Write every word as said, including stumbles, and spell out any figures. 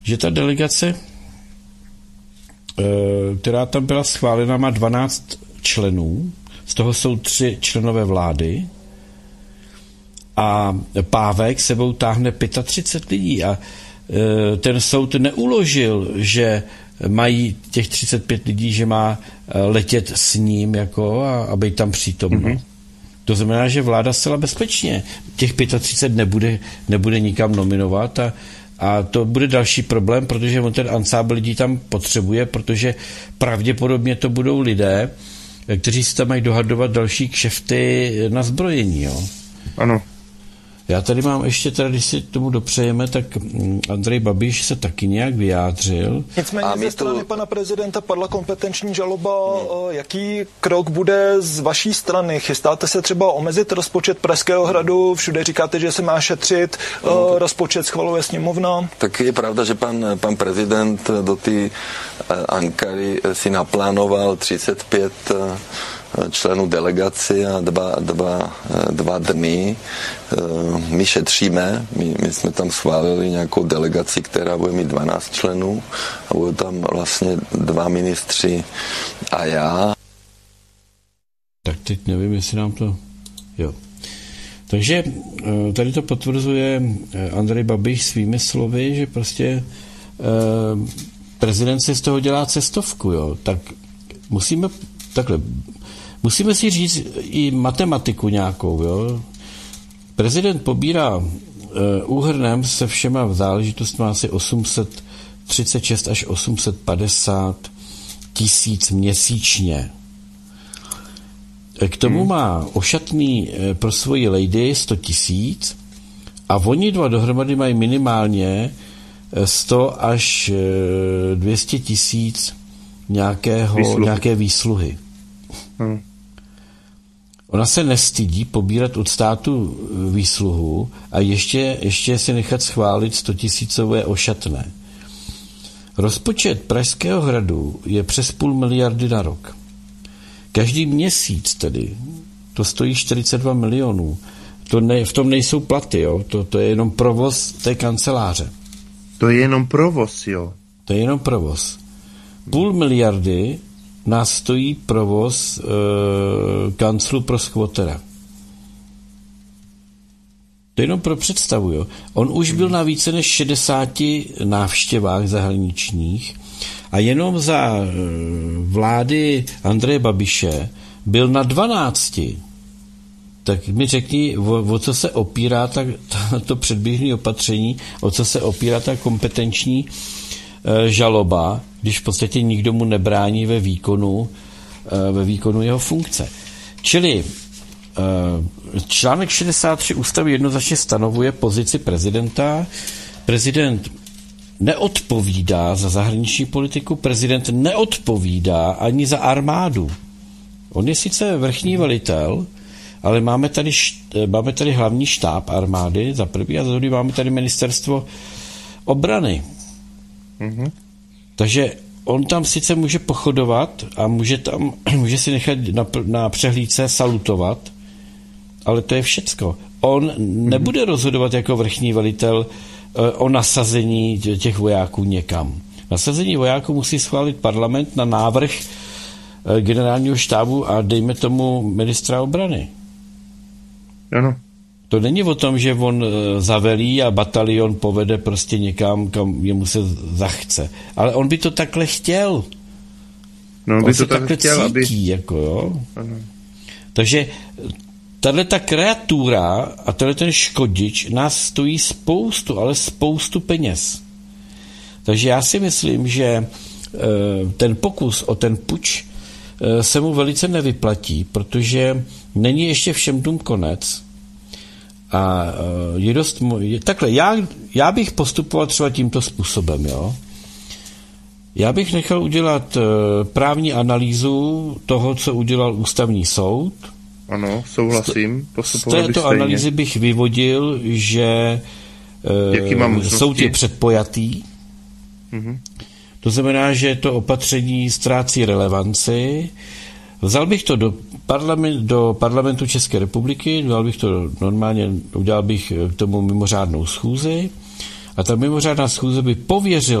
že ta delegace, která tam byla schválena, má dvanáct členů, z toho jsou tři členové vlády a Pávek sebou táhne třicet pět lidí a ten soud neuložil, že mají těch třicet pět lidí, že má letět s ním jako a, a být tam přítomno. Mm-hmm. To znamená, že vláda zcela bezpečně těch třicet pět nebude, nebude nikam nominovat a, a to bude další problém, protože on ten ansábl lidí tam potřebuje, protože pravděpodobně to budou lidé, kteří si tam mají dohadovat další kšefty na zbrojení. Jo? Ano. Já tady mám ještě, teda, když si tomu dopřejeme, tak Andrej Babiš se taky nějak vyjádřil. Nicméně ze strany tu... pana prezidenta padla kompetenční žaloba. Hmm. Jaký krok bude z vaší strany? Chystáte se třeba omezit rozpočet Pražského hradu? Všude říkáte, že se má šetřit. No, rozpočet schvaluje sněmovna. Tak je pravda, že pan, pan prezident do té Ankary si naplánoval třicet pět členů delegaci a dva, dva, dva dny. My šetříme, my, my jsme tam schválili nějakou delegaci, která bude mít dvanáct členů a budou tam vlastně dva ministři a já. Tak teď nevím, jestli nám to... Jo. Takže tady to potvrzuje Andrej Babiš svými slovy, že prostě prezident si z toho dělá cestovku, jo. Tak musíme takhle... Musíme si říct i matematiku nějakou, jo. Prezident pobírá uh, úhrnem se všema záležitostmi asi osm set třicet šest až osm set padesát tisíc měsíčně. K tomu hmm. má ošatný uh, pro svoji lady sto tisíc a oni dva dohromady mají minimálně sto až dvě stě tisíc nějakého, výsluhy. nějaké výsluhy. Hmm. Ona se nestydí pobírat od státu výsluhu a ještě, ještě si nechat schválit stotisícové ošatné. Rozpočet Pražského hradu je přes půl miliardy na rok. Každý měsíc tedy to stojí čtyřicet dva milionů. To ne, v tom nejsou platy, jo? To, to je jenom provoz té kanceláře. To je jenom provoz, jo? To je jenom provoz. Půl miliardy nás stojí provoz e, kanclu pro skvotera. To jenom pro představu, jo. On už byl na více než šedesáti návštěvách zahraničních a jenom za e, vlády Andreje Babiše byl na dvanácti. Tak mi řekni, o, o co se opírá ta, ta, to předběžné opatření, o co se opírá ta kompetenční e, žaloba, když v podstatě nikdo mu nebrání ve výkonu, ve výkonu jeho funkce. Čili článek šedesát tři ústavy jednoznačně stanovuje pozici prezidenta. Prezident neodpovídá za zahraniční politiku, prezident neodpovídá ani za armádu. On je sice vrchní velitel, ale máme tady, máme tady hlavní štáb armády za první a za druhý máme tady ministerstvo obrany. Mm-hmm. Takže on tam sice může pochodovat a může, tam, může si nechat na, na přehlídce salutovat, ale to je všecko. On nebude rozhodovat jako vrchní velitel o nasazení těch vojáků někam. Nasazení vojáků musí schválit parlament na návrh generálního štábu a dejme tomu ministra obrany. Ano. To není o tom, že on zavelí a batalion povede prostě někam, kam jemu se zachce. Ale on by to takhle chtěl. No, on by to takhle chtěl, cítí, aby... jako jo. Ano. Takže tahle ta kreatura a tenhle ten škodič nás stojí spoustu, ale spoustu peněz. Takže já si myslím, že ten pokus o ten puč se mu velice nevyplatí, protože není ještě všem dům konec. A je dost... Je, takhle, já, já bych postupoval třeba tímto způsobem, jo. Já bych nechal udělat právní analýzu toho, co udělal ústavní soud. Ano, souhlasím. Z této analýzy bych vyvodil, že soud je předpojatý. Mhm. To znamená, že to opatření ztrácí relevanci. Vzal bych to do, parlament, do parlamentu České republiky, dal bych to normálně, udělal bych k tomu mimořádnou schůzi A ta mimořádná schůze by pověřila